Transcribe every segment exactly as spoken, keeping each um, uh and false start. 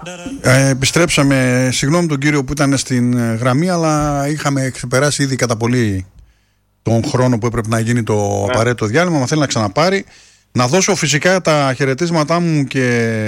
Ε, επιστρέψαμε, συγγνώμη τον κύριο που ήταν στην γραμμή, αλλά είχαμε ξεπεράσει ήδη κατά πολύ τον χρόνο που έπρεπε να γίνει το απαραίτητο διάλειμμα. Μα θέλει να ξαναπάρει. Να δώσω φυσικά τα χαιρετίσματά μου και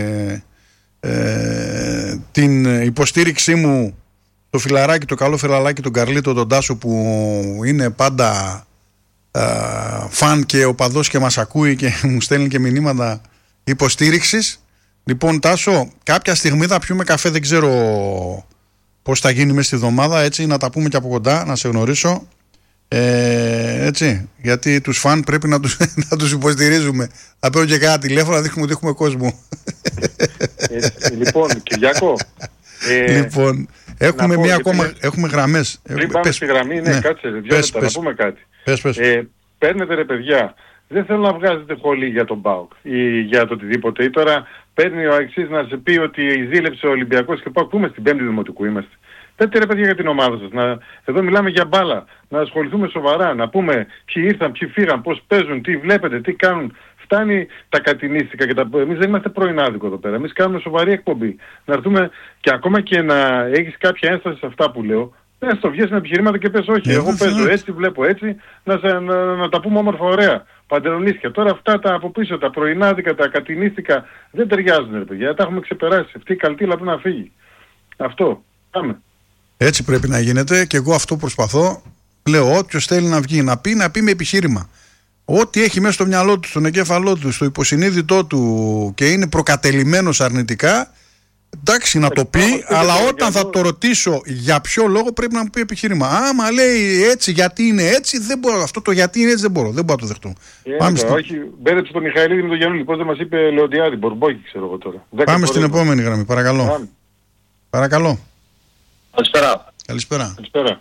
ε, την υποστήριξή μου το φιλαράκι, το καλό φιλαράκι, τον Καρλίτο, τον Τάσο, που είναι πάντα ε, φαν και οπαδός και μας ακούει και μου στέλνει και μηνύματα υποστήριξης. Λοιπόν, Τάσο, κάποια στιγμή θα πιούμε καφέ, δεν ξέρω πώς θα γίνει μέσα στη εβδομάδα, έτσι, να τα πούμε και από κοντά, να σε γνωρίσω. Ε, έτσι, γιατί τους φαν πρέπει να τους, να τους υποστηρίζουμε. Θα παίρνω και κάνα τηλέφωνο να δείχνουμε ότι έχουμε κόσμο. Ε, λοιπόν, Κυριάκο, ε, λοιπόν, έχουμε μία ακόμα, πες, έχουμε γραμμές. Πριν πάμε στη γραμμή, ναι, ναι, κάτσε, δυο λεπτά, να πούμε κάτι. Πες, πες. Ε, παίρνετε ρε παιδιά, δεν θέλω να βγάζετε χολή για τον ΠΑΟΚ ή για το οτιδήποτε. Ή τώρα παίρνει ο Αεξής να σε πει ότι ζήλεψε ο Ολυμπιακός και ΠΑΟΚ. Πούμε στην πέμπτη δημοτικού είμαστε. Πέτε ρε παιδιά για την ομάδα σας. Να, εδώ μιλάμε για μπάλα. Να ασχοληθούμε σοβαρά. Να πούμε ποιοι ήρθαν, ποιοι φύγαν, πώς παίζουν, τι βλέπετε, τι κάνουν. Φτάνει τα κατηνίστικα και τα... Εμείς δεν είμαστε πρωινάδικο εδώ πέρα. Εμείς κάνουμε σοβαρή εκπομπή. Να έρθουμε και ακόμα και να έχεις κάποια ένσταση σε αυτά που λέω. Πες το, βγες με επιχειρήματα και πες όχι. Εγώ παίζω έτσι, βλέπω έτσι. Να, σε, να, να τα πούμε όμορφα ωραία. Παντελονίστια. Τώρα αυτά τα από πίσω, τα πρωινάδικα, τα κατηνίστικα δεν ταιριάζουν ρε παιδιά. Τα έχουμε ξεπεράσει. Αυτή η καλτήλα πρέπει να φύγει. Αυτό. Πάμε. Έτσι πρέπει να γίνεται και εγώ αυτό προσπαθώ. Λέω όποιος θέλει να βγει να πει, να πει με επιχείρημα. Ό,τι έχει μέσα στο μυαλό του, στον εγκέφαλό του, στο υποσυνείδητό του και είναι προκατελημένος αρνητικά, εντάξει να το πει, αλλά όταν θα το ρωτήσω για ποιο λόγο πρέπει να μου πει επιχείρημα. Άμα λέει έτσι, γιατί είναι έτσι, δεν μπορώ. Αυτό το γιατί είναι έτσι δεν μπορώ. Δεν μπορώ να το δεχτώ. Ε, Πάμε στο... Όχι, μπέρεψε τον Μιχαηλίδη με τον Γιάννη. Πώς δεν μας είπε Λεοντιάδη, Μπορμπόκη, ξέρω εγώ τώρα. Πάμε στην επόμενη γραμμή, παρακαλώ. Πάμε. Παρακαλώ. Καλησπέρα. Καλησπέρα. Καλησπέρα.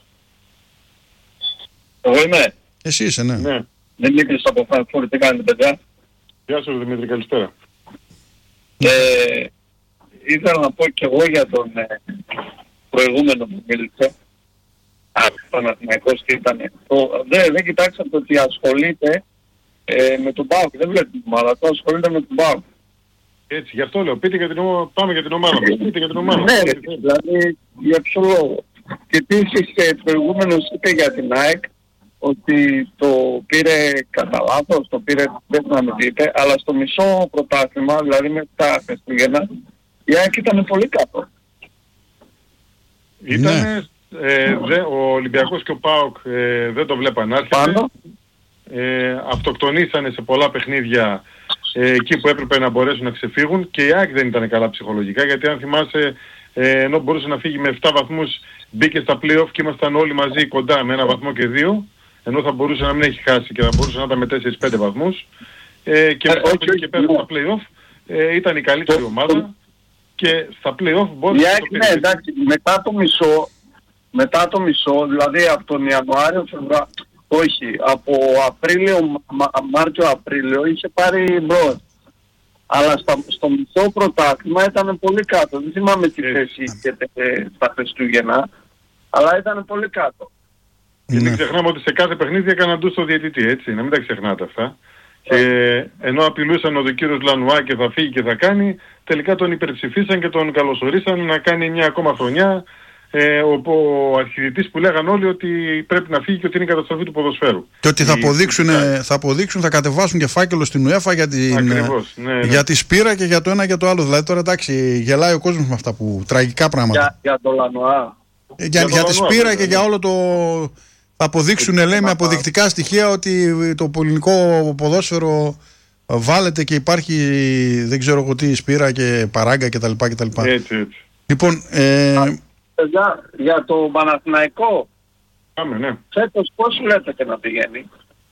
Εγώ είμαι. Εσύ είσαι, ναι. ναι. Δημήτρης από Φραγκφούρτη, τι κάνετε παιδιά? Γεια σου Δημήτρη, καλησπέρα. Ε, ήθελα να πω και εγώ για τον ε, προηγούμενο που μίλησε. Α, Παναθηναϊκός και ήταν. Δεν δε κοιτάξατε ότι ασχολείται ε, με τον ΠΑΟΚ. Δεν βλέπει την ομάδα, το ασχολείται με τον ΠΑΟΚ. Έτσι, γι' αυτό λέω. Πείτε για την ομάδα, πάμε για την ομάδα μας. Πείτε για την ομάδα μας. Ναι, δηλαδή για ποιο λόγο. Και επίσης προηγούμενος είπε για την ΑΕΚ ότι το πήρε κατά λάθος, το πήρε, δεν θυμάμαι τι είπε, αλλά στο μισό πρωτάθλημα, δηλαδή με τα Χριστούγεννα, η ΑΕΚ ήταν πολύ κάτω. Ήτανε, ναι. ε, δε, ο Ολυμπιακός και ο ΠΑΟΚ ε, δεν το βλέπαν να έρχεται. Ε, αυτοκτονήσανε σε πολλά παιχνίδια ε, εκεί που έπρεπε να μπορέσουν να ξεφύγουν και η ΑΕΚ δεν ήταν καλά ψυχολογικά, γιατί αν θυμάσαι, ε, ενώ μπορούσε να φύγει με επτά βαθμούς, μπήκε στα play-off και ήμασταν όλοι μαζί κοντά με ένα βαθμό και δύο, ενώ θα μπορούσε να μην έχει χάσει και θα μπορούσε να ήταν με τέσσερα πέντε βαθμούς ε, και μετά από εκεί και πέρα στα play-off ε, ήταν η καλύτερη ομάδα και στα play-off μπορούσε να το πει. Ναι, εντάξει, μετά το μισό, μετά το μισό, δηλαδή από τον Ιανουάριο, Φεβρουάριο, όχι, από Απρίλιο, Μα, Μάρτιο-Απρίλιο είχε πάρει μπρος. Αλλά στα, στο μισό πρωτάθλημα ήταν πολύ κάτω. Δεν θυμάμαι τι θέση είχε στα Χριστούγεννα, αλλά ήταν πολύ κάτω. Και δεν ξεχνάμε ότι σε κάθε παιχνίδι έκαναν ντου στο διαιτητή, έτσι, να μην τα ξεχνάτε αυτά. Και ενώ απειλούσαν ότι ο κύριος Λανουά και θα φύγει και θα κάνει, τελικά τον υπερψηφίσαν και τον καλωσορίσαν να κάνει μια ακόμα χρονιά. Ε, ο, ο αρχιδητής που λέγαν όλοι ότι πρέπει να φύγει και ότι είναι η καταστροφή του ποδοσφαίρου. Και ότι θα αποδείξουν, θα αποδείξουν, θα κατεβάσουν και φάκελο στην UEFA για, την, Ακριβώς, ναι, ναι. για τη Σπύρα και για το ένα και το άλλο. Δηλαδή τώρα εντάξει, γελάει ο κόσμος με αυτά που τραγικά πράγματα. Για, για το Λανουά. Για, για, για τη Σπύρα ναι, και ναι. για όλο το... Θα αποδείξουν, λέει, με αποδεικτικά στοιχεία ότι το ελληνικό ποδόσφαιρο βάλετε και υπάρχει δεν ξέρω εγώ τι Σπύρα και Παράγκα κτλ. Έτσι, έτσι. Λοιπόν, ε, για, για το Παναθηναϊκό, Πάμε, ναι. φέτος πώς λέτε και να πηγαίνει?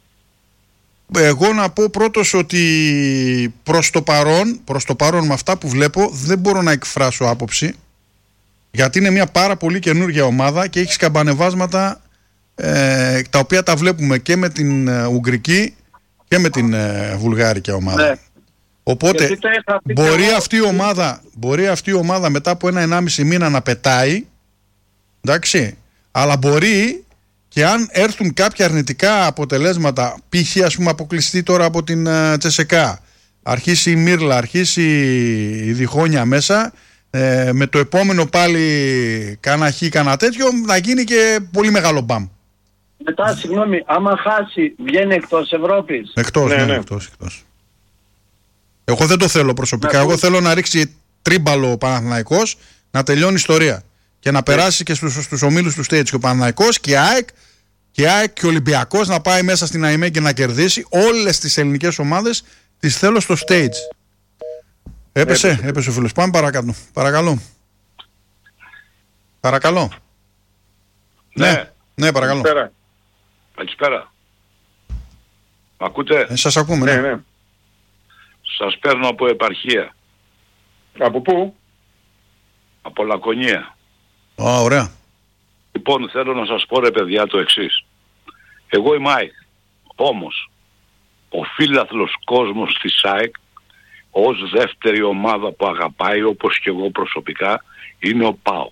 Εγώ να πω πρώτος ότι προς το παρόν, προς το παρόν με αυτά που βλέπω δεν μπορώ να εκφράσω άποψη, γιατί είναι μια πάρα πολύ καινούργια ομάδα και έχει σκαμπανεβάσματα ε, τα οποία τα βλέπουμε και με την ε, Ουγγρική και με την ε, Βουλγάρικη ομάδα. Ναι. Οπότε μπορεί αυτή, η ομάδα, μπορεί αυτή η ομάδα μετά από ένα ενάμιση μήνα να πετάει, εντάξει, αλλά μπορεί και αν έρθουν κάποια αρνητικά αποτελέσματα, π.χ. ας πούμε αποκλειστεί τώρα από την uh, Τσεσεκά, αρχίσει η Μύρλα, αρχίσει η Διχόνια μέσα, Ε, με το επόμενο πάλι κάνα χ, κάνα τέτοιο, θα γίνει και πολύ μεγάλο μπαμ. Μετά, συγγνώμη, άμα χάσει, βγαίνει εκτός Ευρώπης. Εκτός, ναι, ναι, ναι. εκτός, εκτός. Εγώ δεν το θέλω προσωπικά. Να Εγώ πω... θέλω να ρίξει τρίμπαλο ο Παναθηναϊκός, να τελειώνει η ιστορία. Και να περάσει και στους, στους ομίλους του stage και ο Παναθηναϊκός και ΑΕΚ και ΑΕΚ και ο Ολυμπιακός να πάει μέσα στην ΑΕΜΕ και να κερδίσει. Όλες τις ελληνικές ομάδες τις θέλω στο stage. Έπεσε, έπεσε, έπεσε ο φίλος. Πάμε παρακάτω. Παρακαλώ. Παρακαλώ. Ναι, ναι, ναι παρακαλώ. Καλησπέρα. Καλησπέρα. Μ' ακούτε? Ε, σας ακούμε, Ναι, ναι. ναι. Σας παίρνω από επαρχία. Από πού? Από Λακωνία. Α, ωραία. Λοιπόν, θέλω να σας πω ρε παιδιά το εξής. Εγώ είμαι ΑΕΚ. Όμως, ο φίλαθλος κόσμος της ΑΕΚ, ως δεύτερη ομάδα που αγαπάει, όπως και εγώ προσωπικά, είναι ο ΠΑΟ.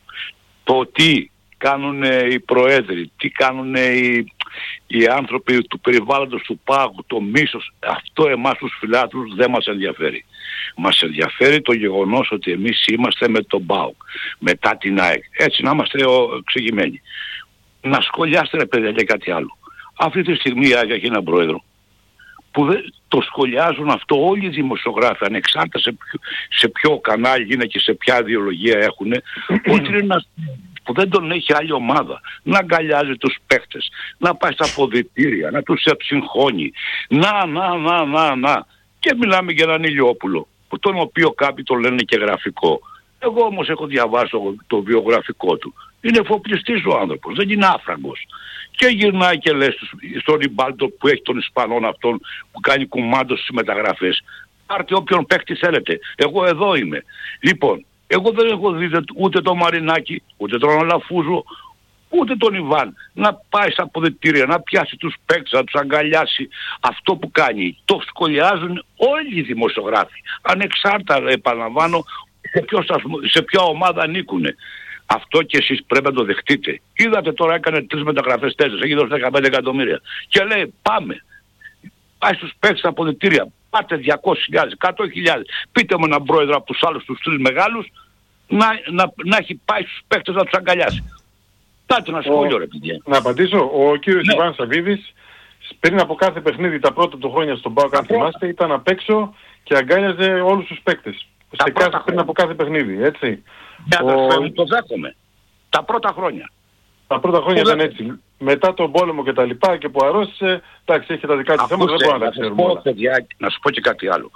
Το τι κάνουν οι προέδροι, τι κάνουν οι, οι άνθρωποι του περιβάλλοντος του ΠΑΟ, το μίσος, αυτό εμάς τους φιλάθλους δεν μας ενδιαφέρει. Μας ενδιαφέρει το γεγονός ότι εμείς είμαστε με τον ΠΑΟ, μετά την ΑΕΚ. Έτσι να είμαστε εξηγημένοι. Να σχολιάστε ρε παιδιά και κάτι άλλο. Αυτή τη στιγμή η ΑΕΚ έχει έναν πρόεδρο που δεν, το σχολιάζουν αυτό όλοι οι δημοσιογράφοι, ανεξάρτητα σε ποιο, σε ποιο κανάλι είναι και σε ποια ιδεολογία έχουν, ότι είναι ένας που δεν τον έχει άλλη ομάδα, να αγκαλιάζει τους παίχτες, να πάει στα αποδυτήρια, να τους εψυγχώνει, να, να, να, να, να. Και μιλάμε για έναν Ηλιόπουλο, που τον οποίο κάποιοι το λένε και γραφικό. Εγώ όμως έχω διαβάσει το, το βιογραφικό του. Είναι εφοπλιστής ο άνθρωπος, δεν είναι άφραγκος. Και γυρνάει και λέει στον Ριμπάλτο που έχει τον Ισπανόν αυτόν που κάνει κουμάντο στις μεταγραφές. Πάρτε όποιον παίχτη θέλετε. Εγώ εδώ είμαι. Λοιπόν, εγώ δεν έχω δει ούτε τον Μαρινάκη, ούτε τον Αλαφούζο, ούτε τον Ιβάν να πάει στα αποδυτήρια, να πιάσει τους παίκτες, να τους αγκαλιάσει. Αυτό που κάνει. Το σχολιάζουν όλοι οι δημοσιογράφοι. Ανεξάρτητα, επαναλαμβάνω, σε, ποιο, σε ποια ομάδα ανήκουνε. Αυτό και εσείς πρέπει να το δεχτείτε. Είδατε τώρα έκανε τρεις μεταγραφές, τέσσερις, έχει δώσει δεκαπέντε εκατομμύρια. Και λέει πάμε, πάει στους παίκτες στα αποδυτήρια, πάτε διακόσιες χιλιάδες, εκατό χιλιάδες. Πείτε μου έναν πρόεδρο από τους άλλους τους τρεις μεγάλους να, να, να έχει πάει στους παίκτες να τους αγκαλιάσει. Πάτε ένα σχόλιο ρε παιδιά. Να απαντήσω. Ο κύριος Ναι. Ιβάν Σαββίδης πριν από κάθε παιχνίδι τα πρώτα του χρόνια στον ΠΑΟΚ, αν θυμάστε, ήταν απ' έξω και αγκάλιαζε όλους τους παίκτες. Σε κάθε, πριν από κάθε παιχνίδι, έτσι. Για Ο... αδερφέ μου, το δέχομαι. Τα πρώτα χρόνια. Τα πρώτα χρόνια Ο... ήταν έτσι. Μετά τον πόλεμο και τα λοιπά και που αρρώστησε, εντάξει, έχει τα δικά του θέματα, δεν μπορούμε να τα ξέρουμε όλα. Παιδιά, να σου πω και κάτι άλλο.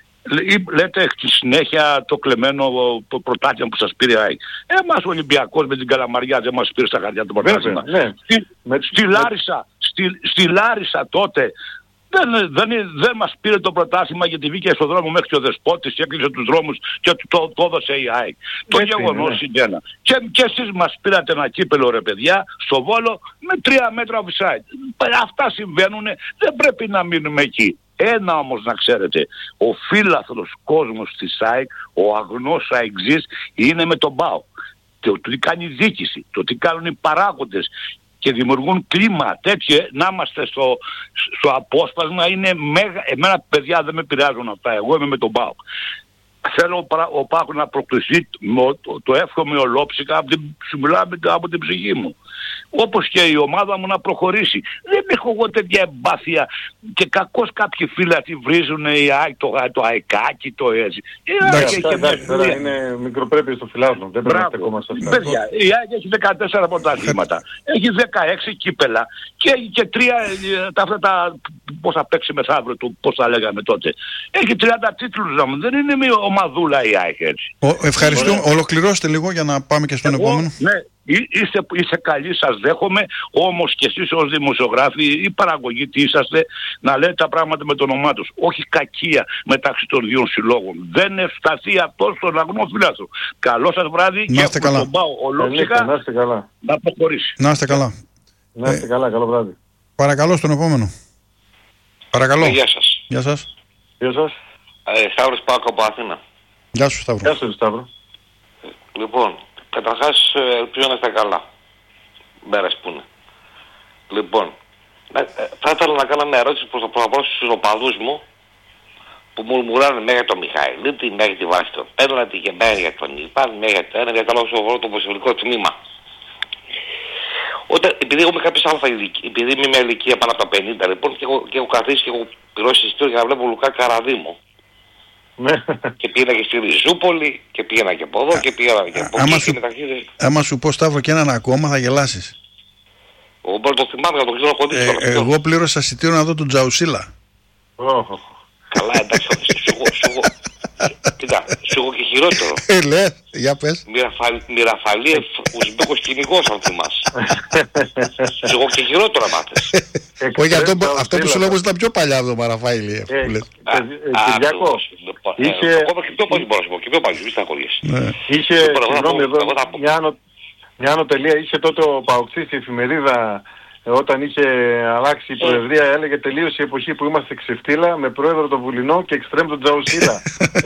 Λέτε στη συνέχεια το κλεμμένο το πρωτάθλημα που σας πήρε η ΑΕΚ. Εμάς ο Ολυμπιακός με την Καλαμαριά δεν μας πήρε στα χαρτιά το πρωτάθλημα. Ναι. Στη, με... στη, Λάρισα, στη, στη Λάρισα τότε δεν, δεν, δεν μας πήρε το πρωτάθλημα γιατί βγήκε στον δρόμο μέχρι και ο Δεσπότης και έκλεισε τους δρόμους και το, το, το έδωσε η ΑΕΚ. Το γεγονός είναι ένα. Και, και εσείς μας πήρατε ένα κύπελο ρε παιδιά στο Βόλο με τρία μέτρα offside. Αυτά συμβαίνουν, δεν πρέπει να μείνουμε εκεί. Ένα όμως να ξέρετε, ο φίλαθλος κόσμος της ΑΕΚ, ο αγνός αεξής είναι με τον ΠΑΟ. Το τι κάνει η διοίκηση, το τι κάνουν οι παράγοντες και δημιουργούν κλίμα τέτοιο, να είμαστε στο, στο απόσπασμα είναι μέγα. Εμένα παιδιά δεν με πειράζουν αυτά, εγώ είμαι με τον ΠΑΟ. Θέλω ο ΠΑΟ να προκληθεί, το, το εύχομαι ολόψυχα, σου μιλάω από την ψυχή μου. Όπως και η ομάδα μου να προχωρήσει. Δεν έχω εγώ τέτοια εμπάθεια και κακώς κάποιοι φίλοι βρίζουν η ΑΕΚ, το, το αεκάκι, το έτσι. Εντάξει, εντάξει, τώρα είναι μικροπρέπεια στο φιλάθλο, δεν πρέπει να στεκόμαστε σε αυτά. Παιδιά, η ΑΕΚ έχει δεκατέσσερα πρωταθλήματα, έχει δεκαέξι κύπελα και έχει και τρία, τα, αυτά τα, πώς θα παίξει μεθαύριο του, πώς θα λέγαμε τότε. Έχει τριάντα τίτλους, δεν είναι μια ομαδούλα η ΑΕΚ έτσι. Ο, ευχαριστούμε, ολοκληρώστε λίγο για να πάμε και στον Εγώ, επόμενο. Ναι. Είστε, είστε καλοί, σας δέχομαι, όμως και εσείς ως δημοσιογράφοι ή παραγωγοί τι είσαστε να λέτε τα πράγματα με το όνομά τους. Όχι κακία μεταξύ των δύο συλλόγων. Δεν ευσταθεί αυτό στον αγνό φιλάθλο. Καλό σας βράδυ να είστε και καλά. τον πάω ολόψυχα να είστε καλά. Να προχωρήσει. Να είστε καλά. Να είστε ε, καλά, καλό βράδυ. Παρακαλώ στον επόμενο. Παρακαλώ. Ε, γεια σας. Γεια σας. Γεια σας. Ε, Σταύρος Πάκο από Αθήνα. Γεια σου Σταύρο. Γεια σου Σταύρο. Λοιπόν, καταρχάς ελπίζω να είστε καλά. Μέρες που είναι. Λοιπόν, ε, θα ήθελα να κάνω μια ερώτηση προς, προς, προς τους οπαδούς μου που μουρμουράνε μέχρι τον Μιχαηλίτη, μέχρι τη βάση των πέναλτι και μέχρι για τον Ιππάν, μέχρι για το ένα, για το άλλο στο το προσωπικό τμήμα. Όταν, επειδή έχω κάποιες αλφα ηλικία, επειδή είμαι μια ηλικία πάνω από τα πενήντα λοιπόν και έχω, και έχω καθίσει και έχω πληρώσει εισιτήριο για να βλέπω Λουκά Καραδίμο. Και πήγαινα και στη Ριζούπολη και πήγαινα και από εδώ και πήγαινα και από εκεί. Σου, άμα σου πω Σταύρο και έναν ακόμα θα γελάσεις. Εγώ μπορεί να το θυμάμαι, να το ξέρω κοντά. Ε, εγώ πλήρωσα εισιτήριο να δω τον Τζαουσίλα. Oh. Καλά, εντάξει, κοίτα, σου έχω και χειρότερο. Ε, λέ, για πες. Μυραφαλίεφ, Ουσμπέκος κυνηγός, αν θυμάσαι. Σου έχω και χειρότερο να μάθεις. Όχι, αυτό που σου λέω ήταν πιο παλιά από τον Μαραφαήλιεφ. Κυριάκο, είχε... Ακόμα και πιο πολύ μπορώ να σου πω, και πιο πολύ, μη σταχωριέσαι. Είχε, συγγνώμη εδώ, μια ανωτελεία, είχε τότε ο Παοξής η εφημερίδα, όταν είχε αλλάξει η προεδρία, έλεγε τελείωσε η εποχή που είμαστε ξεφτύλα με πρόεδρο τον Βουλινό και εξτρέμ τον Τζαουσίλα.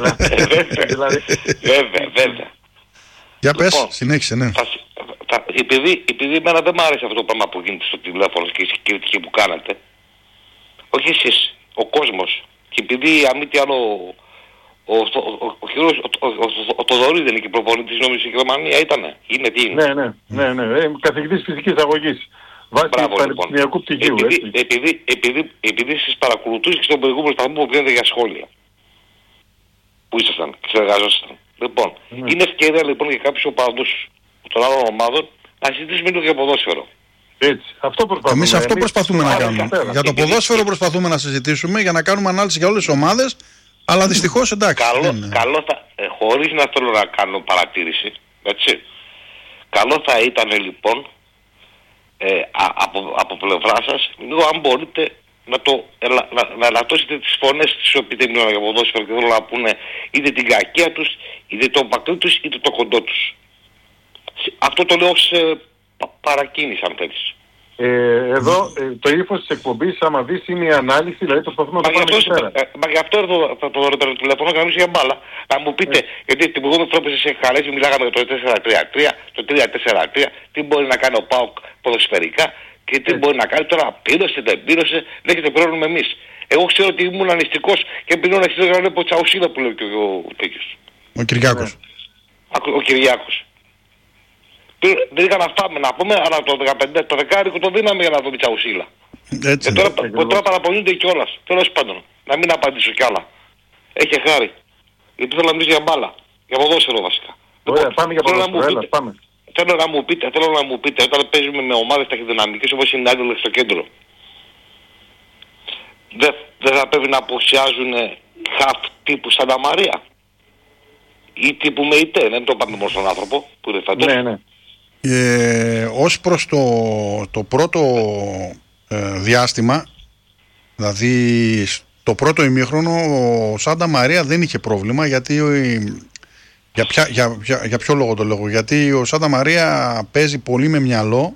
Βέβαια, βέβαια. Για πες, συνέχισε, ναι. Επειδή εμένα δεν μ' άρεσε αυτό το πράγμα που γίνεται στο τηλέφωνο και η κριτική που κάνατε, όχι εσείς, ο κόσμος, και επειδή αν μη τι άλλο ο κύριος, ο Θοδωρής δεν είναι και προπονητής νόμιζα στη Γερμανία, ήτανε, είναι τι είναι. Ναι, ναι, ναι, ναι, καθηγητής φυσικής αγωγής. Βάσει του πανεπιστημιακού πτυχίου, επειδή, επειδή, επειδή, επειδή σας παρακολουθούσα και στον προηγούμενο σταθμό που πήγαινε για σχόλια. Που ήσασταν και συνεργαζόσασταν. Λοιπόν, mm. είναι ευκαιρία λοιπόν για κάποιους οπαδούς των άλλων ομάδων να συζητήσουμε λίγο για ποδόσφαιρο. Έτσι. Αυτό προσπαθούμε. Εμείς αυτό προσπαθούμε να κάνουμε. Για το ποδόσφαιρο προσπαθούμε να συζητήσουμε για να κάνουμε ανάλυση για όλες τις ομάδες. Αλλά δυστυχώς εντάξει. Καλό, ναι. καλό θα, ε, χωρίς να θέλω να κάνω παρατήρηση, έτσι. Καλό θα ήταν λοιπόν ε, α, από, από πλευρά σας, λίγο αν μπορείτε να το ελα, να, να ελαττώσετε τις φωνές τις οποίες μιλάνε για ποδόσφαιρο και θέλω να πούνε είτε την κακία τους, είτε το μακρύ τους, είτε το κοντό τους. Αυτό το λέω ως ε, πα, παρακίνηση αν θέλεις. Ε, εδώ ε, το ύφος της εκπομπής, άμα δεις, είναι η ανάλυση, δηλαδή προσπαθούμε να το πάμε εκεί πέρα. Μα γι' αυτό εδώ θα το παίρνω τηλέφωνο και να μιλήσω για μπάλα. Να μου πείτε, ε. γιατί την προηγούμενη φορά που σας έχει χαρέσει μιλάγαμε για το τέσσερα τρία τρία, το τρία τέσσερα τρία, τι μπορεί να κάνει ο ΠΑΟΚ ποδοσφαιρικά και τι ε. μπορεί να κάνει τώρα, πήρωσε, δεν πήρωσε, δεν και το πληρώνουμε εμείς. Εγώ ξέρω ότι ήμουν ανιστικός και πληρώνω εσείς να βλέπω Τσαουσίλα που λέει και ο τέτοιος. Ο Κυριάκος. Ο Κυριάκος. Δεν είχα να φάμε να πούμε, αλλά το δεκαπέντε, το δεκάρικο το δίναμε για να δούμε Τσαουσίλα. Έτσι. Και τώρα, τώρα παραπονιούνται κιόλας. Τέλος πάντων, να μην απαντήσω κι άλλα. Έχει χάρη. Γιατί θέλω να μιλήσω για μπάλα. Για ποδόσφαιρο βασικά. Ωραία, λοιπόν, πάμε για ποδόσφαιρο, έλα, πάμε. Θέλω να μου πείτε, θέλω να μου πείτε, όταν παίζουμε με ομάδες ταχυδυναμικές όπως είναι η Άντελεξ στο κέντρο, δεν δε θα πρέπει να αποσιάζουν χαφ τύπου Σάντα Μαρία ή τύπου ΜΕΙΤΕ, δεν το πάμε μόνο στον άνθρωπο που είναι φέτος. Ναι, ναι. Ε, ως προς το, το πρώτο ε, διάστημα, δηλαδή το πρώτο ημίχρονο, ο Σάντα Μαρία δεν είχε πρόβλημα, γιατί για, ποια, για, για, για ποιο λόγο το λόγο, γιατί ο Σάντα Μαρία παίζει πολύ με μυαλό,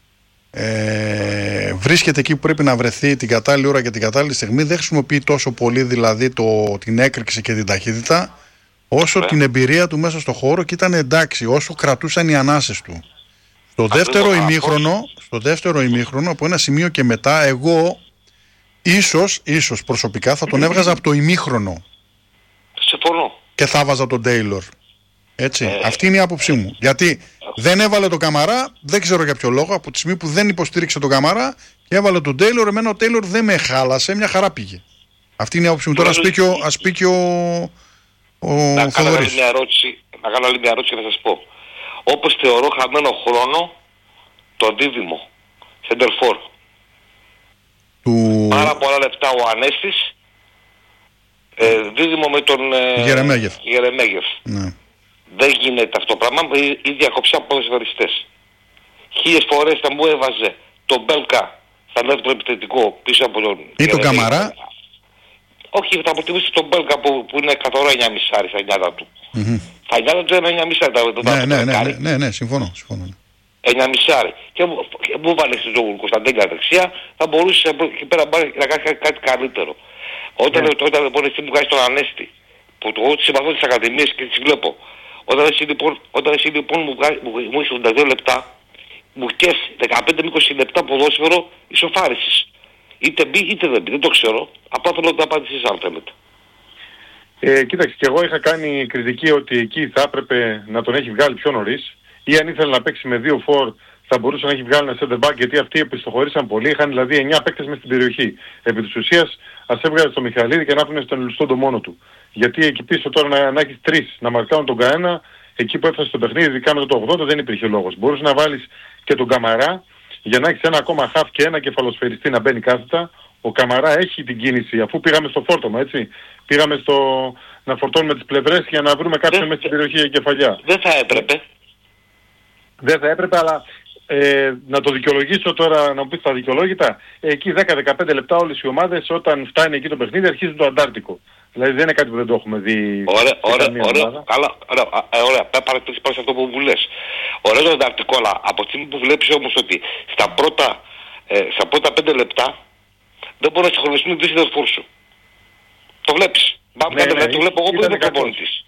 ε, βρίσκεται εκεί που πρέπει να βρεθεί την κατάλληλη ώρα και την κατάλληλη στιγμή, δεν χρησιμοποιεί τόσο πολύ δηλαδή το, την έκρηξη και την ταχύτητα, όσο yeah. την εμπειρία του μέσα στο χώρο, και ήταν εντάξει όσο κρατούσαν οι ανάσες του. Στο δεύτερο, ημίχρονο, στο δεύτερο ημίχρονο, από ένα σημείο και μετά, εγώ ίσως, ίσως προσωπικά θα τον έβγαζα από το ημίχρονο. Συμφωνώ. Και θα βάζα τον Τέιλορ. Έτσι. Ε, Αυτή είναι η άποψή μου. Γιατί ε, δεν έβαλε τον Καμαρά, δεν ξέρω για ποιο λόγο, από τη στιγμή που δεν υποστήριξε τον Καμαρά και έβαλε τον Τέιλορ, εμένα ο Τέιλορ δεν με χάλασε, μια χαρά πήγε. Αυτή είναι η άποψή μου. Τώρα ας πει και ο, ο να κάνω άλλη μια ερώτηση, να κάνω άλλη μια ερώτηση και θα σας πω. Όπως θεωρώ χαμένο χρόνο το δίδυμο Σεντερφόρ. Του... Πάρα πολλά λεπτά ο Ανέστης, ε, δίδυμο με τον ε, Γερεμέγεφ. Γερεμέγεφ. Ναι. Δεν γίνεται αυτό το πράγμα, η διακοψιά από ποδοσφαιριστές. Χίλιες φορές θα μου έβαζε τον Μπέλκα στα δεύτερο επιθετικό πίσω από τον... Ή τον Καμαρά. Όχι, θα αποτιμήσει τον Μπέλκα που, που είναι εκατό εννιά μισάρι στα νιάτα του. Mm-hmm. Θα νιάτα του είναι εννιά μισάρι. Ναι, ναι, ναι, ναι, ναι, ναι, συμφωνώ. συμφωνώ. εννιά μισάρι. Και μου βάλε στον Τζόγουλ Κωνσταντίνκα δεξιά, θα μπορούσε εκεί πέρα να κάνει κάτι καλύτερο. Όταν, yeah. όταν λοιπόν εσύ μου κάνεις τον Ανέστη, που εγώ τις συμπαθώ τις ακαδημίες και τις βλέπω, όταν εσύ λοιπόν, όταν εσύ, λοιπόν μου, μου, μου είσαι ογδόντα δύο λεπτά, μου κες δεκαπέντε με είκοσι λεπτά ποδόσφαιρο ισοφάρισης. Είτε μπει είτε δεν μπει, δεν το ξέρω. Απλά θέλω να απαντήσεις αν θέλετε. Ε, κοίταξε, και εγώ είχα κάνει κριτική ότι εκεί θα έπρεπε να τον έχει βγάλει πιο νωρίς, ή αν ήθελε να παίξει με δύο φορ θα μπορούσε να έχει βγάλει ένα center back, γιατί αυτοί επιστοχωρήσαν πολύ, είχαν δηλαδή εννιά παίκτες μες στην περιοχή. Επί της ουσίας ας έβγαλε στο Μιχαλίδη και να άφηνε στον Ελουστόντο μόνο του. Γιατί εκεί πίσω τώρα να, να έχεις τρεις να μαρκάρουν τον κανένα, εκεί που έφτασε στο παιχνίδι, ειδικά μετά το ογδόντα δεν υπήρχε λόγος. Μπορούσε να βάλεις και τον Καμαρά για να έχεις ένα ακόμα half και ένα κεφαλοσφαιριστή να μπαίνει κάθετα. Ο Καμαρά έχει την κίνηση, αφού πήγαμε στο φόρτωμα, έτσι. Πήγαμε στο να φορτώνουμε τις πλευρές για να βρούμε κάποιον μέσα στην περιοχή για κεφαλιά. Δεν θα έπρεπε. Δεν θα έπρεπε, αλλά ε, να το δικαιολογήσω τώρα, να μου πεις τα δικαιολόγητα. Εκεί δέκα με δεκαπέντε λεπτά όλες οι ομάδες όταν φτάνει εκεί το παιχνίδι αρχίζουν το Αντάρτικο. Δηλαδή δεν είναι κάτι που δεν το έχουμε δει. Ωραία, ωραία, ωραία, καλά, ωραία, ε, ωραία, παρατηρήσεις πάνω σε αυτό που μου λες. Ωραίο το Αντάρτικο, αλλά από τη στιγμή που βλέπεις όμως ότι στα πρώτα, ε, στα πρώτα πέντε λεπτά δεν μπορεί να συγχρονιστούν οι δύο συνδεσμούς σου. Το βλέπεις. Πάμε ναι, ναι, το βλέπω εγώ που είμαι προπονητής.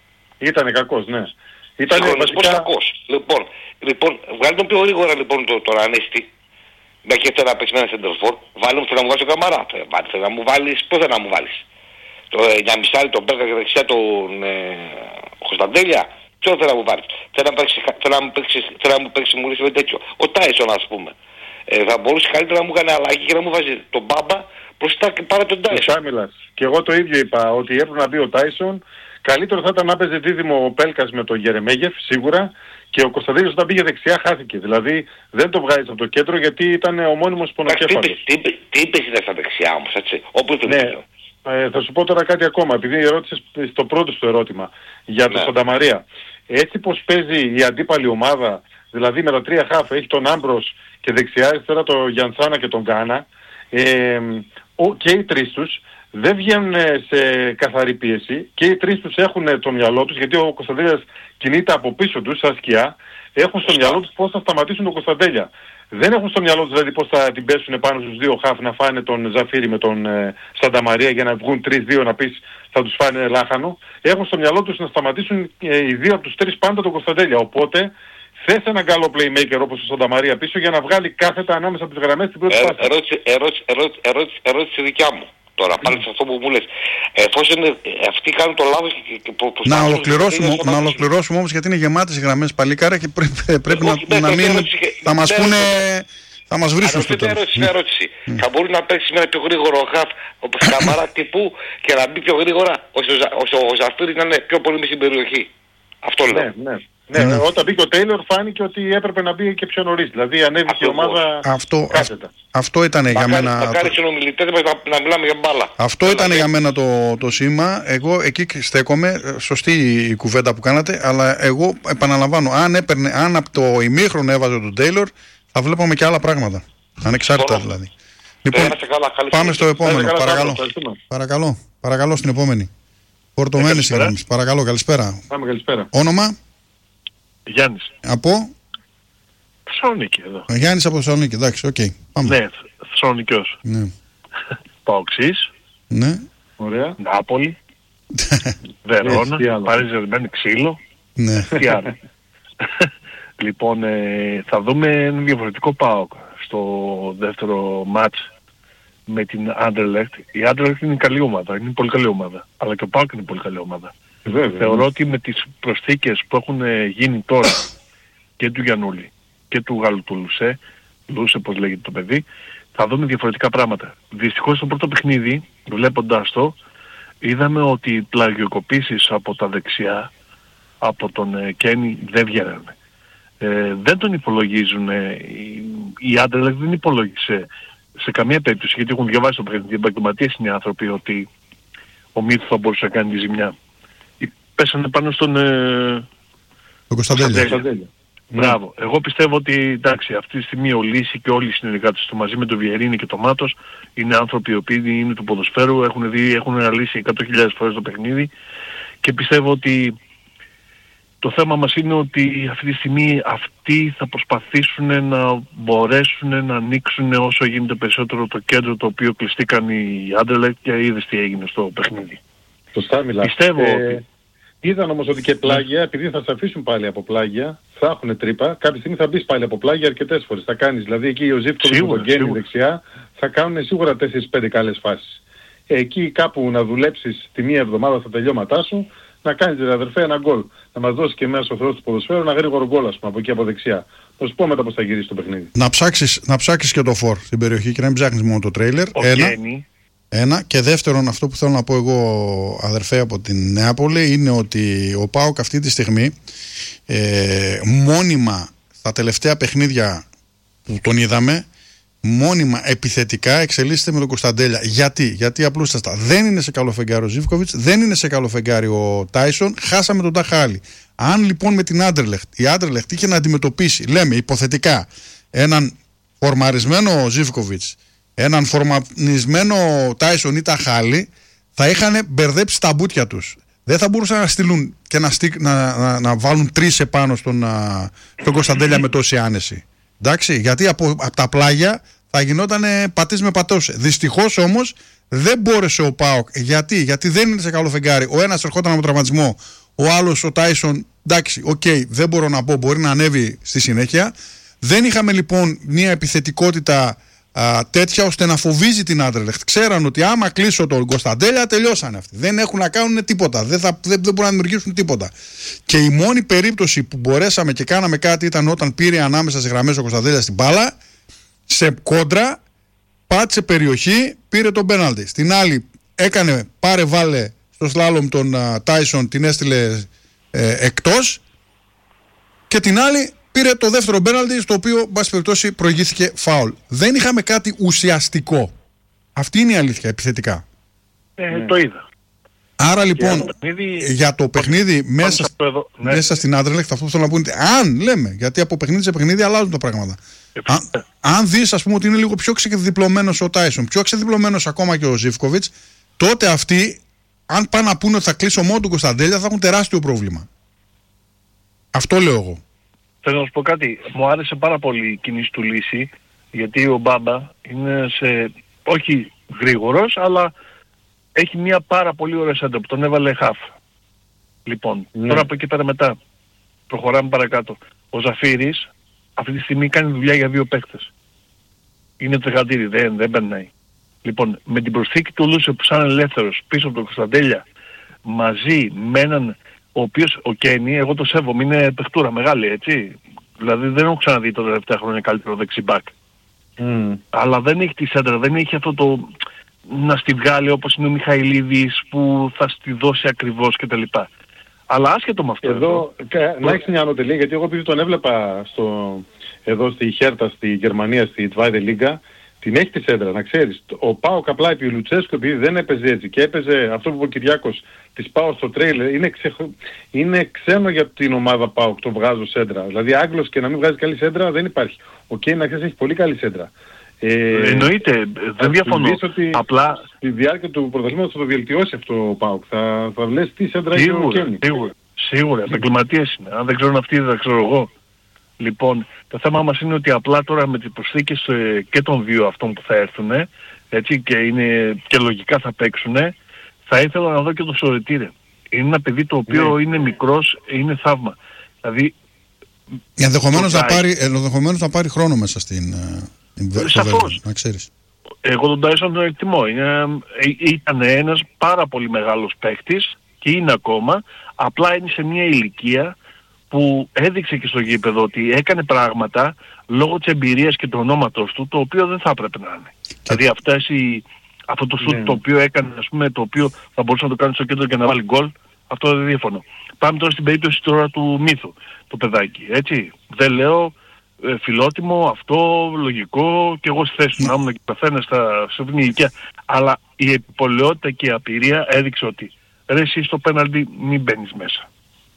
Ήτανε κακός, ναι. Ήτανε βασικά κακός. Λοιπόν, λοιπόν, βγάλει τον πιο γρήγορα λοιπόν το, το Ρανίστη. Να έχει να παίξει με ένα σεντερφόρ. Βάλει μου, θέλω να μου βάλεις τον Καμαρά. Θέλω να μου βάλεις, πώς θέλω να μου βάλεις. Το Νιαμισάρι, τον Μπέρκα και δεξιά τον ε, Κωνσταντέλια. Ποιο θέλω να μου βάλεις. Θέλω να, παίξει, θέλω να μου παίξει, θέλω να μου παίξει μου με τέτοιο. Ο Τάισον ας πούμε. Ε, θα μπορούσε καλύτερα να μου κάνει αλλαγή και να μου βάζει τον Μπάμπα μπροστά και πάρα τον Τάισον. Και εγώ το ίδιο είπα, ότι έπρεπε να μπει ο Τάισον. Καλύτερο θα ήταν να παίζει δίδυμο ο Πέλκας με τον Γερεμέγεφ, σίγουρα. Και ο Κωνσταντίνος όταν πήγε δεξιά χάθηκε. Δηλαδή δεν το βγάζεις από το κέντρο γιατί ήταν ο μόνιμος πονοκέφαλος. Τι, τι, τι είπες είναι στα δεξιά όμως, έτσι, όπου το ναι. Ε, θα σου πω τώρα κάτι ακόμα, επειδή ερώτησες στο πρώτο σου ερώτημα για ναι. τον Σανταμαρία. Έτσι πως παίζει η αντίπαλη ομάδα, δηλαδή με τα τρία χάφ, έχει τον Άμπρος και δεξιά αριστερά τον Γιαντσάνα και τον Γκάνα, ε, ο, και οι τρεις τους δεν βγαίνουν σε καθαρή πίεση και οι τρεις τους έχουν το μυαλό τους, γιατί ο Κωνσταντέλιας κινείται από πίσω τους σαν σκιά, έχουν στο μυαλό τους πώς θα σταματήσουν τον Κωνσταντέλια. Δεν έχουν στο μυαλό τους δηλαδή πώς θα την πέσουν πάνω στους δύο χαφ να φάνε τον Ζαφίρι με τον ε, Σανταμαρία για να βγουν τρεις δύο να πεις θα τους φάνε λάχανο. Έχουν στο μυαλό τους να σταματήσουν ε, οι δύο από τους τρεις πάντα τον Κωνσταντέλια. Οπότε θες έναν καλό playmaker όπως ο Σανταμαρία πίσω για να βγάλει κάθετα ανάμεσα από τις γραμμές στην πρώτη φάση. Ερώτηση, ερώτηση, ερώτηση, ερώτηση, ερώτηση δικιά μου. Τώρα πάλι σε αυτό που μου λες. Εφόσον αυτοί κάνουν το λάθος και, και προ, να, ολοκληρώσουμε, να ολοκληρώσουμε όμως γιατί είναι γεμάτες οι γραμμές παλικάρα και πρέπει, πρέπει όχι, να, να μην... Θα μας πούνε... Θα μας βρίσκουν στο τέλος. Ερώτηση, ερώτηση. Mm. Θα μπορεί να παίξει με ένα πιο γρήγορο χαφ όπως Καμαρά τύπου και να μπει πιο γρήγορα ώστε ο Ζαφίρι να είναι πιο πολύ μες στην περιοχή. Αυτό λέω. Ναι, ναι. Ναι, ναι, όταν μπήκε ο Τέιλορ φάνηκε ότι έπρεπε να μπει και πιο νωρίς. Δηλαδή ανέβηκε η ομάδα αυτό, κάθετα. Αυτό ήταν για μένα... Μακάρι συνομιλητές μας να, να μιλάμε για μπάλα. Αυτό Έλα, ήταν για μένα το, το σήμα. Εγώ εκεί στέκομαι. Σωστή η κουβέντα που κάνατε. Αλλά εγώ επαναλαμβάνω, αν, έπαιρνε, αν από το ημίχρονο έβαζε τον Τέιλορ, θα βλέπαμε και άλλα πράγματα. Ανεξάρτητα Φωνό. δηλαδή. Λοιπόν, καλά, πάμε στο επόμενο. Καλά, παρακαλώ. παρακαλώ. Παρακαλώ στην επόμενη. Φορτωμένη συγγνώμη. Παρακαλώ, καλησπέρα. Πάμε, καλησπέρα. Όνομα. Γιάννης. Από? Θεσσαλονίκη εδώ. Γιάννης από Θεσσαλονίκη, εντάξει, οκ. Okay. Πάμε. Ναι, Θεσσαλονικιός. Ναι. Παοξής. Ναι. Ωραία. Νάπολη. Βερόνα. Παρίζι ζευγμένη ξύλο. Ναι. Τι άλλο. Λοιπόν, ε, θα δούμε ένα διαφορετικό ΠΑΟΚ στο δεύτερο μάτς με την Anderlecht. Η Anderlecht είναι καλή ομάδα, είναι πολύ καλή ομάδα. Αλλά και ο ΠΑΟΚ είναι πολύ καλή ομάδα. Βέβαια. Θεωρώ ότι με τις προσθήκες που έχουν γίνει τώρα και του Γιαννούλη και του Γάλλου του Λουσέ, Λούσε πως λέγεται το παιδί, θα δούμε διαφορετικά πράγματα. Δυστυχώς στο πρώτο παιχνίδι, βλέποντας το, είδαμε ότι οι πλαγιοκοπήσεις από τα δεξιά, από τον ε, Κένι, δεν βγαίνανε. Ε, δεν τον υπολογίζουν, ε, η, η Anderlecht δεν υπολόγισε σε καμία περίπτωση, γιατί έχουν διαβάσει το παιχνίδι, οι επαγγελματίες είναι οι άνθρωποι, ότι ο Μύθος θα μπορούσε να κάνει τη ζημιά. Πέσανε πάνω στον ε... Κωνσταντέλια. Μπράβο. Εγώ πιστεύω ότι εντάξει, αυτή τη στιγμή ο Λύση και όλοι οι συνεργάτες του μαζί με τον Βιερίνη και τον Μάτος είναι άνθρωποι οι οποίοι είναι του ποδοσφαίρου, έχουν δει, έχουν αναλύσει εκατό χιλιάδες φορές το παιχνίδι και πιστεύω ότι το θέμα μας είναι ότι αυτή τη στιγμή αυτοί θα προσπαθήσουν να μπορέσουν να ανοίξουν όσο γίνεται περισσότερο το κέντρο το οποίο κλειστήκαν οι Anderlecht και είδες τι έγινε στο παιχνίδι. Σωστά μιλάς. Πιστεύω ε... ότι... Είδαν όμως ότι και πλάγια, επειδή θα σε αφήσουν πάλι από πλάγια, θα έχουν τρύπα, κάποια στιγμή θα μπεις πάλι από πλάγια αρκετές φορές. Θα κάνεις, δηλαδή εκεί ο Ζήφκοβιτς με τον Γκένι δεξιά, θα κάνουν σίγουρα τέσσερις πέντε καλές φάσεις. εκεί κάπου να δουλέψεις τη μία εβδομάδα στα τελειώματά σου, να κάνεις ρε αδερφέ ένα γκολ. Να μας δώσει και μέσα ο Θεός του ποδοσφαίρου ένα γρήγορο γκολ, ας πούμε, από εκεί από δεξιά. Θα σου πω μετά πώς θα γυρίσει το παιχνίδι. Να ψάξεις, να ψάξεις και το φορ στην περιοχή και να μην ψάχνεις μόνο το τρέιλερ. Ένα, ένα. Και δεύτερον, αυτό που θέλω να πω εγώ, αδερφέ, από την Νεάπολη, είναι ότι ο ΠΑΟΚ αυτή τη στιγμή ε, μόνιμα στα τελευταία παιχνίδια που τον είδαμε, μόνιμα επιθετικά εξελίσσεται με τον Κωνσταντέλια. Γιατί, Γιατί απλούστατα δεν είναι σε καλό φεγγάρι ο Ζίβκοβιτς, δεν είναι σε καλό φεγγάρι ο Τάισον, χάσαμε τον Ταχάλη. Αν λοιπόν με την Άντερλεχτ, η Άντερλεχτ είχε να αντιμετωπίσει, λέμε υποθετικά, έναν φορμαρισμένο Ζίβκοβιτς, έναν φορμαρισμένο Τάισον ή Ταχάλη, θα είχαν μπερδέψει τα μπουτια τους. Δεν θα μπορούσαν να στείλουν και να, στείλ, να, να, να βάλουν τρεις επάνω στον, στον Κωνσταντέλια με τόση άνεση. Εντάξει, γιατί από, από τα πλάγια θα γινόταν πατής με πατώσε. Δυστυχώς όμως δεν μπόρεσε ο ΠΑΟΚ. Γιατί, γιατί δεν είναι σε καλό φεγγάρι. Ο ένας ερχόταν από τραυματισμό, ο άλλος ο Τάισον, εντάξει, οκ, okay, δεν μπορώ να πω, μπορεί να ανέβει στη συνέχεια. Δεν είχαμε λοιπόν μια επιθετικότητα α, τέτοια ώστε να φοβίζει την Άντερλεχτ. Ξέραν ότι άμα κλείσω τον Κωνσταντέλια τελειώσανε αυτοί. Δεν έχουν να κάνουν τίποτα. Δεν, θα, δεν, δεν μπορούν να δημιουργήσουν τίποτα. Και η μόνη περίπτωση που μπορέσαμε και κάναμε κάτι ήταν όταν πήρε ανάμεσα στις γραμμές ο Κωνσταντέλια στην μπάλα, σε κόντρα, πάτησε περιοχή, πήρε τον πέναλτι. Στην άλλη έκανε πάρε βάλε στο σλάλομ τον Τάισον, την έστειλε ε, εκτός, και την άλλη πήρε το δεύτερο πέναλτι, στο οποίο, μπας περιπτώσει, προηγήθηκε φάουλ. Δεν είχαμε κάτι ουσιαστικό. Αυτή είναι η αλήθεια, επιθετικά. Ε, ναι. Το είδα. Άρα λοιπόν, για το παιχνίδι, για το παιχνίδι μέσα, εδώ, ναι. μέσα στην Άντερλεχτ, αυτό που θέλω να πω είναι, αν λέμε, γιατί από παιχνίδι σε παιχνίδι αλλάζουν τα πράγματα. Ε, αν, αν δεις, ας πούμε, ότι είναι λίγο πιο ξεδιπλωμένος ο Τάισον, πιο ξεδιπλωμένος ακόμα και ο Ζίβκοβιτς, τότε αυτοί, αν πάνε να πούνε ότι θα κλείσω μόνο τον Κωνσταντέλια, θα έχουν τεράστιο πρόβλημα. Αυτό λέω εγώ. Θέλω να σου πω κάτι. Μου άρεσε πάρα πολύ η κίνηση του Λύση, γιατί ο Μπάμπα είναι σε, όχι γρήγορος, αλλά έχει μια πάρα πολύ ωραία σέντα που τον έβαλε χαφ. Λοιπόν, ναι. Τώρα από εκεί πέρα μετά προχωράμε παρακάτω. Ο Ζαφύρης αυτή τη στιγμή κάνει δουλειά για δύο παίκτες. Είναι τρεχατήρι, δεν, δεν περνάει. Λοιπόν, με την προσθήκη του Λούσο που σαν ελεύθερος πίσω από τον Κωνσταντέλια, μαζί με έναν ο οποίος, ο Κένι, εγώ το σέβομαι, είναι παιχτούρα μεγάλη, έτσι. Δηλαδή δεν έχω ξαναδεί τα τελευταία χρόνια καλύτερο δεξιμπάκ. Mm. Αλλά δεν έχει τη σέντρα, δεν έχει αυτό το να στη βγάλει όπως είναι ο Μιχαηλίδης που θα στη δώσει ακριβώς κτλ. Αλλά άσχετο με αυτό. Εδώ, εδώ να έχεις μια ανωτελεία, γιατί εγώ επειδή τον έβλεπα στο, εδώ στη Χέρτα, στη Γερμανία, στη Zweite Liga, την έχει τη σέντρα, να ξέρεις. Ο ΠΑΟΚ απλά επί Λουτσέσκου, επειδή δεν έπαιζε έτσι και έπαιζε αυτό που είπε ο Κυριάκος, της ΠΑΟΚ στο τρέιλερ, είναι, ξε, είναι ξένο για την ομάδα ΠΑΟΚ, το βγάζω σέντρα. Δηλαδή Άγγλος και να μην βγάζει καλή σέντρα δεν υπάρχει. Ο Κέιν να ξέρεις έχει πολύ καλή σέντρα. Ε, Εννοείται, δεν διαφωνώ. Ότι απλά στη διάρκεια του πρωταθλήματος θα το βελτιώσει αυτό ο ΠΑΟΚ. Θα, θα λες τι σέντρα έχει ο Κέιν. Σίγουρα, σίγουρα, επαγγελματίες είναι. Αν δεν ξέρουν αυτοί δεν θα ξέρω εγώ. Λοιπόν, το θέμα μας είναι ότι απλά τώρα με τις προσθήκες ε, και των δύο αυτών που θα έρθουν, έτσι, και, είναι, και λογικά θα παίξουν, θα ήθελα να δω και το Σωρετήρε. Είναι ένα παιδί το οποίο ναι. είναι μικρός, είναι θαύμα. Δηλαδή, ενδεχομένως να, πάρει, ενδεχομένως να πάρει χρόνο μέσα στην ε, σαφώς. Να ξέρεις. Εγώ τον Τάισον τον εκτιμώ. Είναι, ήταν ένας πάρα πολύ μεγάλος παίκτης και είναι ακόμα. Απλά είναι σε μια ηλικία που έδειξε και στο γήπεδο ότι έκανε πράγματα λόγω της εμπειρίας και του ονόματος του, το οποίο δεν θα έπρεπε να είναι. Και... δηλαδή αυτές οι, αυτό το σουτ yeah. το οποίο έκανε, ας πούμε, το οποίο θα μπορούσε να το κάνει στο κέντρο και να βάλει γκολ, αυτό δεν διαφωνώ. Πάμε τώρα στην περίπτωση τώρα του Μύθου, το παιδάκι, έτσι. Δεν λέω ε, φιλότιμο, αυτό, λογικό, και εγώ στη θέση του να ήμουν και καθένα στα σοβινή ηλικία, αλλά η επιπολαιότητα και η απειρία έδειξε ότι ρε εσύ στο πέναλτι μην μπαίνεις μέσα.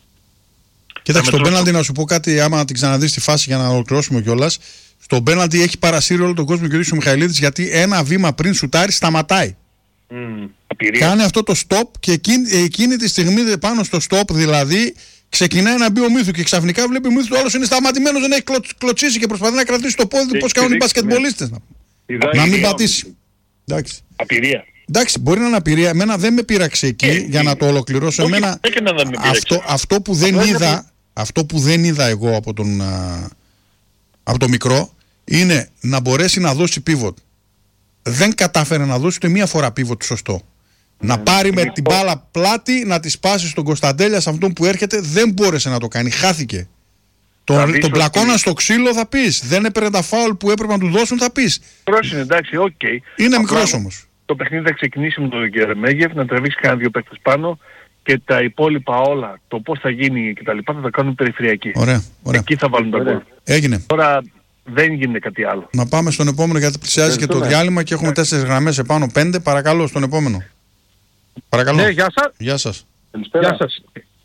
Κοίταξε, στο πέναλτι να σου πω κάτι, άμα την ξαναδείς τη φάση για να ολοκληρώσουμε κιόλας. Στο πέναλτι έχει παρασύρει όλο τον κόσμο και ο Μιχαηλίδης, γιατί ένα βήμα πριν σουτάρει σταματάει. Mm, Κάνει αυτό το stop και εκείνη, εκείνη τη στιγμή πάνω στο stop δηλαδή ξεκινάει να μπει ο Μύθου και ξαφνικά βλέπει ο Μύθου του άλλος είναι σταματημένος, δεν έχει κλωτσίσει και προσπαθεί να κρατήσει το πόδι του πώς κάνουν οι μπασκετμπολίστες. Ναι. Να μην πατήσει. Εντάξει. Απειρία. Εντάξει, μπορεί να είναι απειρία. Εμένα δεν με πείραξε εκεί ε, για ε, να το ολοκληρώσω. Όχι, Εμένα, αυτό, αυτό, που δεν είδα, αυτό που δεν είδα εγώ από, τον, α, από το μικρό είναι να μπορέσει να δώσει pivot δεν κατάφερε να δώσει ούτε μία φορά πίβο σωστό. Να πάρει με την μπάλα πλάτη, να τη σπάσει στον Κωνσταντέλια, σε αυτόν που έρχεται, δεν μπόρεσε να το κάνει. Χάθηκε. Τον, τον πλακώνα στο ξύλο θα πεις. Δεν έπαιρνε τα φάουλ που έπρεπε να του δώσουν, θα πεις. Μικρός είναι, εντάξει, οκ. Okay. Είναι μικρός όμως. Το παιχνίδι θα ξεκινήσει με τον Γερεμέγεφ, να τραβήξει κανένα δύο παίκτες πάνω και τα υπόλοιπα όλα, το πώς θα γίνει κτλ. Θα τα κάνουν περιφερειακοί. Ωραία, ωραία. Εκεί θα βάλουν τα γκολ. Έγινε. Τώρα δεν γίνεται κάτι άλλο. Να πάμε στον επόμενο γιατί πλησιάζει και το διάλειμμα και έχουμε yeah. τέσσερις γραμμές επάνω, πέντε. Παρακαλώ, στον επόμενο. Παρακαλώ. Ναι, γεια σας. Γεια σας. Γεια σας.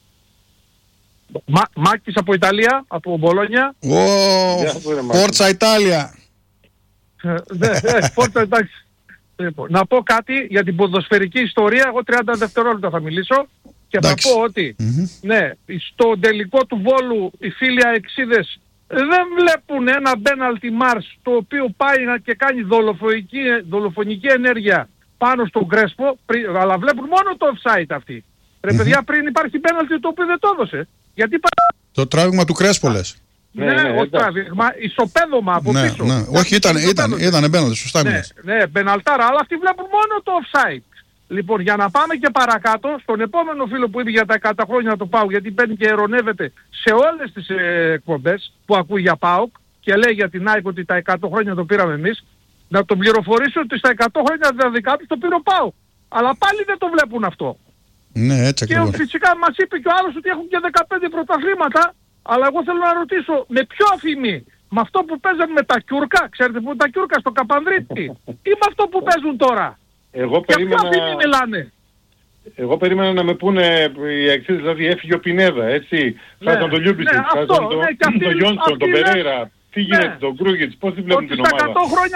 Μα, Μάκης από Ιταλία, από Μπολόνια. Ω, Φόρτσα Ιτάλια. Ναι, Φόρτσα εντάξει. Να πω κάτι για την ποδοσφαιρική ιστορία. Εγώ τριάντα δευτερόλεπτα θα μιλήσω. Και εντάξει. Θα πω ότι mm-hmm. ναι, στο τελικό του Βόλου οι φίλοι αεξίδες δεν βλέπουν ένα penalty Mars το οποίο πάει και κάνει δολοφονική, δολοφονική ενέργεια πάνω στον Κρέσπο, αλλά βλέπουν μόνο το offside αυτοί. Ρε mm-hmm. παιδιά, πριν υπάρχει penalty το οποίο δεν το έδωσε. Γιατί πα... Το τράβηγμα του Κρέσπο λες. Ναι, ναι, ναι, όχι τράβηγμα, ισοπαίδωμα από ναι, πίσω. Ναι. Όχι, ήταν, ήταν, ήταν penalty, σωστά ναι, μιλάς. Ναι, πεναλτάρα, αλλά αυτοί βλέπουν μόνο το offside. Λοιπόν, για να πάμε και παρακάτω, στον επόμενο φίλο που είπε για τα εκατό χρόνια του ΠΑΟΚ, γιατί παίρνει και ερωνεύεται σε όλες τις ε, εκπομπές που ακούει για ΠΑΟΚ και λέει για την ΑΕΚ ότι τα εκατό χρόνια το πήραμε εμείς, να τον πληροφορήσω ότι στα εκατό χρόνια τα δικά του το πήρε ο ΠΑΟΚ. Αλλά πάλι δεν το βλέπουν αυτό. Ναι, έτσι ακριβώς. Και φυσικά μας είπε και ο άλλος ότι έχουν και δεκαπέντε πρωταθλήματα, αλλά εγώ θέλω να ρωτήσω με ποιο αφημί. Με αυτό που παίζαν με τα Κιούρκα, ξέρετε που είναι τα Κιούρκα στο Καπανδρίτη, ή με αυτό που παίζουν τώρα. Εγώ για περίμενα... ποιο αφημί μιλάνε. Εγώ περίμενα να με πούνε οι αξίες, δηλαδή έφυγε ο Πινέδα, έτσι. Ναι, φάσαν τον Λιούμπιτς, ναι, φάσαν αυτό, τον ναι, το Γιόνσον, τον Περέιρα. Τι γίνεται, ναι. τον Κρούγιτς, πώς τη βλέπουν την ομάδα. Ότι στα εκατό χρόνια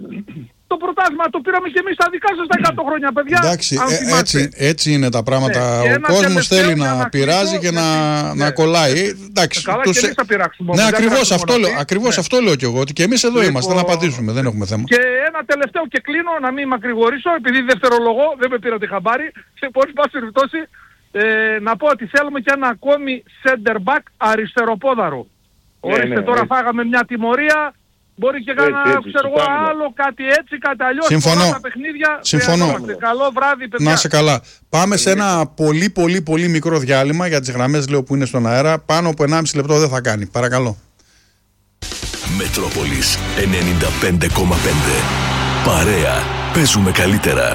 το πρωτάθλημα το πήραμε και εμείς τα δικά σας τα εκατό χρόνια, παιδιά. Εντάξει, ε, έτσι, έτσι είναι τα πράγματα. Ναι, ο κόσμος θέλει να πειράζει και να, ναι. να κολλάει. Εντάξει, καλά τους... και εμείς θα πειράξουμε. Ναι, ακριβώς αυτό, λέω, ακριβώς ναι. αυτό λέω κι εγώ, ότι και εμείς εδώ λοιπόν... είμαστε να απαντήσουμε, δεν έχουμε θέμα. Και ένα τελευταίο και κλείνω, να μην μακρηγορήσω, επειδή δευτερολογώ, δεν με πήρατε χαμπάρι, σε πολύ πάση περιπτώσει, ε, να πω ότι θέλουμε και ένα ακόμη center back αριστεροπόδαρο. Ναι, Ορίστε, ναι, τώρα ναι. φάγαμε μια τιμωρία. Μπορεί και κάνα, ξέρω εγώ, άλλο, κάτι έτσι, κάτι αλλιώς. Συμφωνώ. Τα παιχνίδια, Συμφωνώ. Καλό βράδυ, παιδιά. Να σε καλά. Πάμε σε ένα πολύ πολύ πολύ μικρό διάλειμμα για τις γραμμές, λέω, που είναι στον αέρα. Πάνω από ενάμιση λεπτό δεν θα κάνει. Παρακαλώ. Μετρόπολης ενενήντα πέντε κόμμα πέντε. Παρέα. Παίζουμε καλύτερα.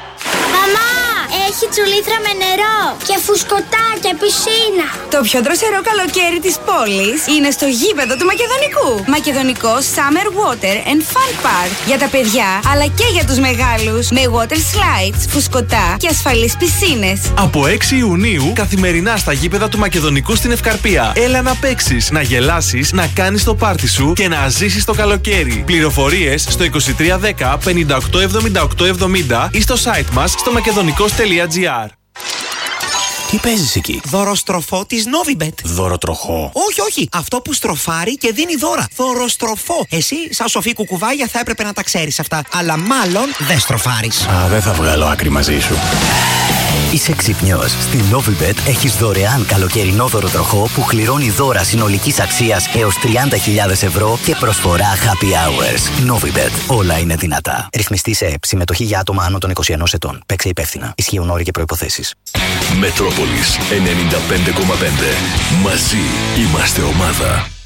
Έχει τσουλήθρα με νερό και φουσκωτά και πισίνα. Το πιο δροσερό καλοκαίρι της πόλης είναι στο γήπεδο του Μακεδονικού. Μακεδονικό Summer Water and Fun Park. Για τα παιδιά αλλά και για τους μεγάλους. Με water slides, φουσκωτά και ασφαλείς πισίνες. Από έξι Ιουνίου καθημερινά στα γήπεδα του Μακεδονικού στην Ευκαρπία. Έλα να παίξεις, να γελάσεις, να κάνεις το πάρτι σου και να ζήσεις το καλοκαίρι. Πληροφορίες στο είκοσι τρία δέκα πενήντα οκτώ εβδομήντα οκτώ εβδομήντα ή στο site μας στο μακεδονικός τελεία τζι άρ. Τι παίζεις εκεί? Δωροστροφό της Novibet. Δωροτροχό? Όχι, όχι. Αυτό που στροφάρει και δίνει δώρα. Δωροστροφό. Εσύ, σαν σοφή κουκουβάγια, θα έπρεπε να τα ξέρεις αυτά. Αλλά μάλλον δεν στροφάρεις. Α, δεν θα βγάλω άκρη μαζί σου. Είσαι ξυπνιός. Στη Novibet έχεις δωρεάν καλοκαιρινό δωροτροχό που κληρώνει δώρα συνολικής αξίας έως τριάντα χιλιάδες ευρώ και προσφορά happy hours. Novibet. Όλα είναι δυνατά. Ρυθμιστή σε ΕΠ. Συμμετοχή για άτομα άνω των είκοσι ενός ετών. Παίξε υπεύθυνα. Ισχύουν όροι και προϋποθέσεις. Μετρόπολης ενενήντα πέντε κόμμα πέντε. Μαζί είμαστε ομάδα.